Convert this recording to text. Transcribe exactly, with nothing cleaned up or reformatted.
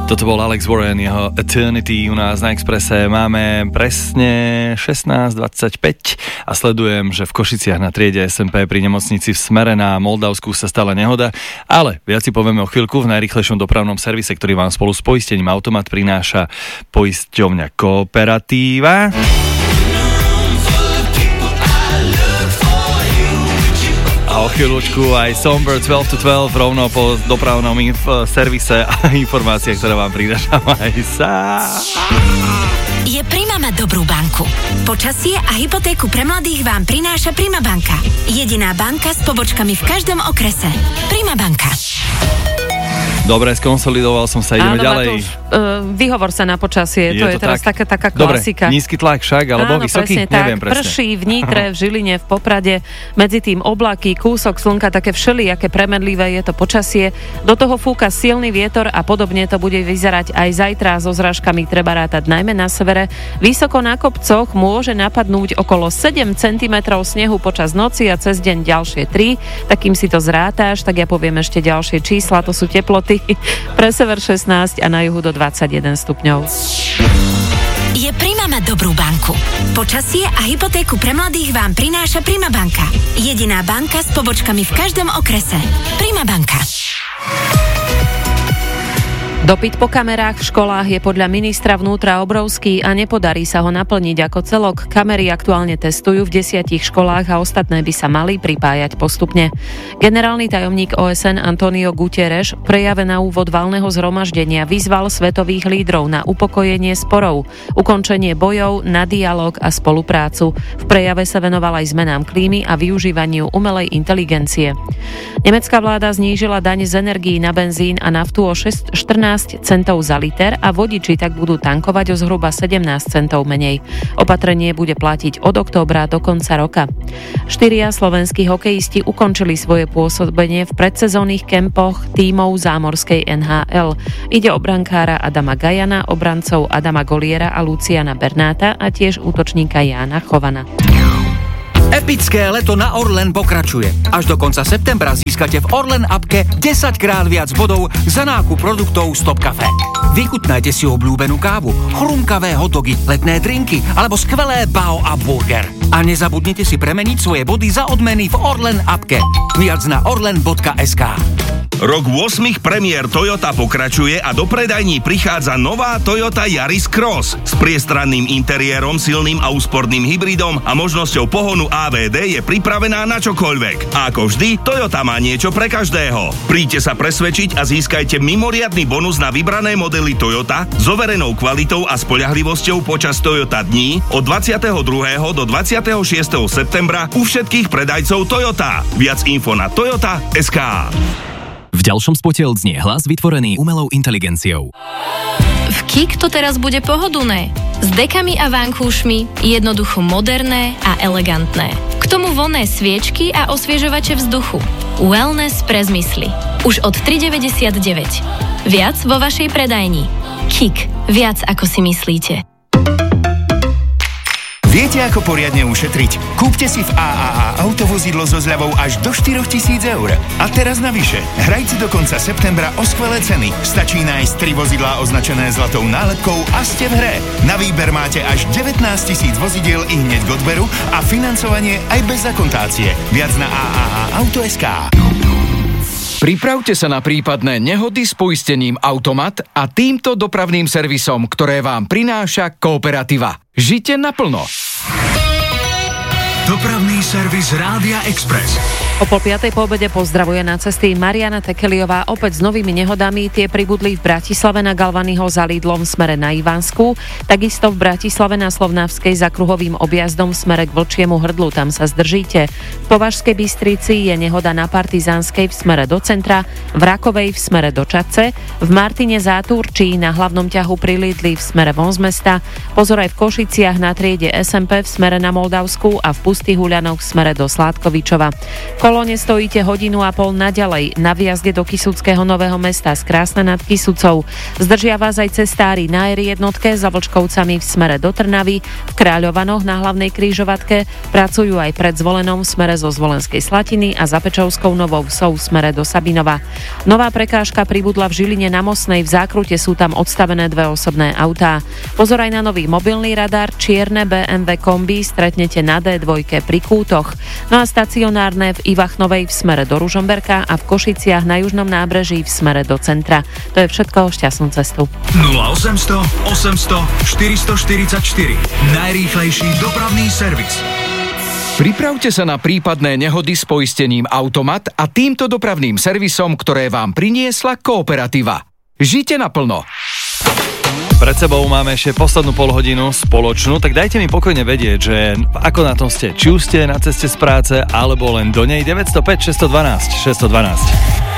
Toto bol Alex Warren, jeho Eternity. U nás na Expresse máme presne šestnásť dvadsaťpäť a sledujem, že v Košiciach na triede es em pé pri nemocnici v smere na Moldavsku sa stala nehoda, ale viac si povieme o chvíľku. V najrýchlejšom dopravnom servise, ktorý vám spolu s poistením Automat prináša poisťovňa Kooperatíva. A o chvíľučku aj Somber dvanásť to dvanásť rovno po dopravnom inf- servise a informáciách, ktoré vám prinášam aj sa. Je Prima mať dobrú banku. Počasie a hypotéku pre mladých vám prináša Prima banka. Jediná banka s pobočkami v každom okrese. Prima banka. Dobre, skonsolidoval som sa, ideme Áno, ďalej. Matúš, uh, vyhovor sa na počasie, je to je to teraz tak? taká, taká klasika. Dobre, nízky tlak však, alebo Áno, vysoký? presne Neviem tak. presne. Prší v Nitre, v Žiline, v Poprade, medzi tým oblaky, kúsok slnka, také všelijaké premenlivé je to počasie. Do toho fúka silný vietor a podobne to bude vyzerať aj zajtra. So zrážkami treba rátať najmä na severe. Vysoko na kopcoch môže napadnúť okolo sedem centimetrov snehu počas noci a cez deň ďalšie tri. Takým si to zrátáš, tak ja poviem ešte ďalšie čísla, to sú teploty. Pre sever šestnásť a na juhu do dvadsaťjeden stupňov. Je Prima mať dobrú banku. Počasie a hypotéku pre mladých vám prináša Prima banka. Jediná banka s pobočkami v každom okrese. Prima banka. Dopyt po kamerách v školách je podľa ministra vnútra obrovský a nepodarí sa ho naplniť ako celok. Kamery aktuálne testujú v desiatich školách a ostatné by sa mali pripájať postupne. Generálny tajomník ó es en Antonio Guterres v prejave na úvod valného zhromaždenia vyzval svetových lídrov na upokojenie sporov, ukončenie bojov, na dialog a spoluprácu. V prejave sa venoval aj zmenám klímy a využívaniu umelej inteligencie. Nemecká vláda znížila daň z energií na benzín a naftu o štrnásť centov za liter a vodiči tak budú tankovať o zhruba sedemnásť centov menej. Opatrenie bude platiť od októbra do konca roka. Štyria slovenskí hokejisti ukončili svoje pôsobenie v predsezónnych kempoch tímov zámorskej en há el. Ide o brankára Adama Gajana, obrancov Adama Goliera a Luciana Bernáta a tiež útočníka Jána Chovana. Epické leto na Orlen pokračuje. Až do konca septembra získate v Orlen appke desaťkrát viac bodov za nákup produktov Stop Café. Vychutnajte si obľúbenú kávu, chrumkavé hotdogy, letné drinky alebo skvelé bao a burger. A nezabudnite si premeniť svoje body za odmeny v Orlen appke. Viac na orlen bodka es ká. Rok ôsmich premiér Toyota pokračuje a do predajní prichádza nová Toyota Yaris Cross. S priestranným interiérom, silným a úsporným hybridom a možnosťou pohonu á vé dé je pripravená na čokoľvek. A ako vždy, Toyota má niečo pre každého. Príďte sa presvedčiť a získajte mimoriadny bonus na vybrané modely Toyota s overenou kvalitou a spoľahlivosťou počas Toyota dní od dvadsiateho druhého do dvadsiateho šiesteho septembra u všetkých predajcov Toyota. Viac info na toyota bodka es ká. V ďalšom spote odznie hlas vytvorený umelou inteligenciou. V Kik to teraz bude pohodlné. S dekami a vankúšmi, jednoducho moderné a elegantné. K tomu vonné sviečky a osviežovače vzduchu. Wellness pre zmysly. Už od tri deväťdesiatdeväť. Viac vo vašej predajni. Kik. Viac ako si myslíte. Viete, ako poriadne ušetriť? Kúpte si v á á á autovozidlo so zľavou až do štyri tisíc eur. A teraz navyše, hrajte do konca septembra o skvelé ceny. Stačí nájsť tri vozidlá označené zlatou nálepkou a ste v hre. Na výber máte až devätnásť tisíc vozidiel i hneď k odberu a financovanie aj bez akontácie. Viac na á á á auto bodka es ká. Pripravte sa na prípadné nehody s poistením Automat a týmto dopravným servisom, ktoré vám prináša Kooperatíva. Žite naplno. Dopravný servis Rádia Express. O pol piatej po obede pozdravuje na cesty Mariana Tekeliová opäť s novými nehodami. Tie pribudli v Bratislave na Galvanyho za Lidlom v smere na Ivansku. Takisto v Bratislave na Slovnavskej za kruhovým objazdom v smere k Vlčiemu hrdlu. Tam sa zdržíte. V Považskej Bystrici je nehoda na Partizánskej v smere do centra, v Rakovej v smere do Čadce, v Martine Záturčí na hlavnom ťahu pri Lidli v smere von z mesta. Pozor aj v Košiciach na triede es em pé v smere na Moldavsku a v Pustých Huľanov v smere do Sládkovičova. V kolóne stojíte hodinu a pol naďalej na výjazde do Kysuckého Nového Mesta z Krásna nad Kysucou. Zdržia vás aj cestári na er jednotke za Vlčkovcami v smere do Trnavy, v Kráľovanoch na hlavnej križovatke, pracujú aj pred Zvolenom v smere zo Zvolenskej Slatiny a za Pečovskou Novou Vsou v smere do Sabinova. Nová prekážka pribudla v Žiline na Mostnej, v zákrute sú tam odstavené dve osobné autá. Pozor aj na nový mobilný radar, čierne bé em vé kombi stretnete na dé dva pri Kútoch. No a stacionárne v Ivachnovej v smere do Ružomberka a v Košiciach na južnom nábreží v smere do centra. To je všetko, šťastnú cestu. nula osemsto osemsto štyristoštyridsaťštyri. Najrýchlejší dopravný servis. Pripravte sa na prípadné nehody s poistením Automat a týmto dopravným servisom, ktoré vám priniesla Kooperativa. Žite naplno. Pred sebou máme ešte poslednú polhodinu spoločnú, tak dajte mi pokojne vedieť, že ako na tom ste. Či už ste na ceste z práce, alebo len do nej. deväť nula päť šesť jedna dva šesť jedna dva.